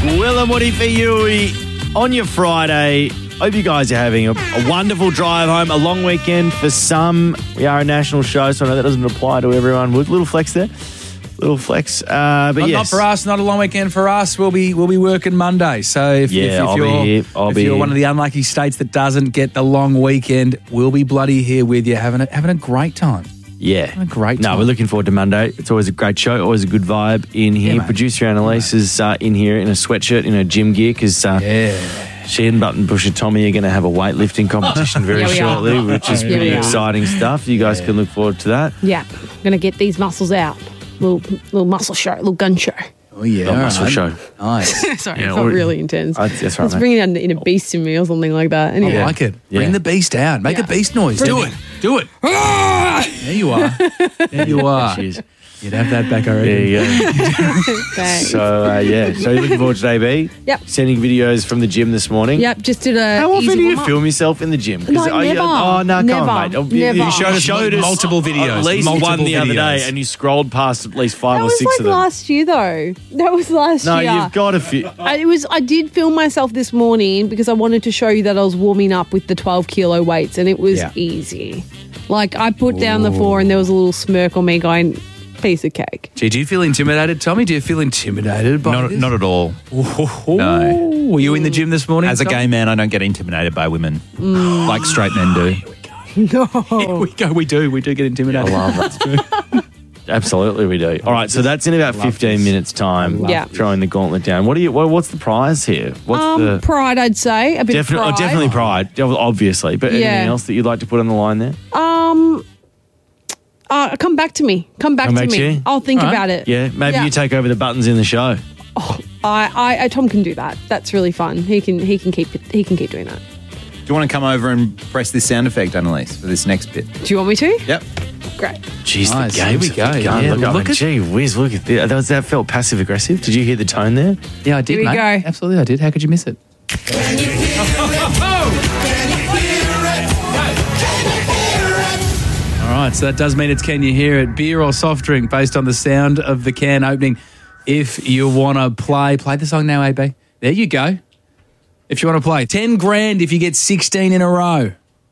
Will and Woody for you on your Friday. Hope you guys are having a wonderful drive home, a long weekend for some. We are a national show, so I know that doesn't apply to everyone. Little flex there. Little flex. But yes. Not for us, not a long weekend for us. We'll be working Monday. So if you're one of the unlucky states that doesn't get the long weekend, we'll be bloody here with you, having a great time. Yeah. A great time. No, we're looking forward to Monday. It's always a great show, always a good vibe in here. Yeah, Producer Annalise is in here in a sweatshirt, in a gym gear, because she and Buttonbusher Tommy are going to have a weightlifting competition very shortly, which is pretty exciting stuff. You guys can look forward to that. Yeah. Going to get these muscles out. Little muscle show, little gun show. Oh, yeah. Little muscle show. Nice. Sorry, it's not really intense. That's right, Let's bring it in a beast in me or something like that. Anyway. I like it. Bring the beast out. Make a beast noise. Do it. There you are. There you are. You'd have that back already. There you go. Thanks. So you're looking forward to AB? Yep. Sending videos from the gym this morning? Yep, just did a How often easy do you warm-up. film yourself in the gym? No, never. Oh, no, Never. come on, mate. Never. You showed us multiple videos. At least multiple one the other videos. day, and you scrolled past at least 5 That or was 6 like of them. last year, though. That was last No, year. you've got a few. I did film myself this morning because I wanted to show you that I was warming up with the 12-kilo weights, and it was easy. Like, I put down the floor, and there was a little smirk on me going, piece of cake. Gee, do you feel intimidated, Tommy? Do you feel intimidated by this? Not at all. No. Were you in the gym this morning? As a gay man, I don't get intimidated by women like straight men do. No. We do get intimidated. I love that. Absolutely, we do. All right, so that's in about 15 minutes' time. Yeah. Throwing the gauntlet down. What's the prize here? What's the pride, I'd say. A bit of pride. definitely pride, obviously. But anything else that you'd like to put on the line there? Come back to me. Come back to me. you? I'll think about it. Yeah, maybe you take over the buttons in the show. Tom can do that. That's really fun. He can keep doing that. Do you want to come over and press this sound effect, Annalise, for this next bit? Do you want me to? Yep. Great. Jeez, Nice. the game's Here we go. Yeah, look at gee whiz, look at this. That felt passive aggressive. Did you hear the tone there? Yeah, I did, Here we mate. go. Absolutely, I did. How could you miss it? All right, so that does mean it's Can You Hear It? Beer or soft drink based on the sound of the can opening. If you want to play the song now, AB. There you go. If you want to play, 10 grand if you get 16 in a row.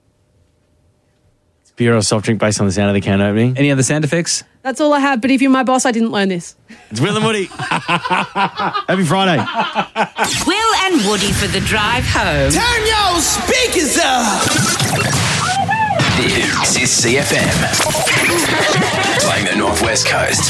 It's beer or soft drink based on the sound of the can opening. Any other sound effects? That's all I have. But if you're my boss, I didn't learn this. It's Will and Woody. Happy Friday. Will and Woody for the drive home. Turn your speakers up. This is CFM. Playing the Northwest Coast.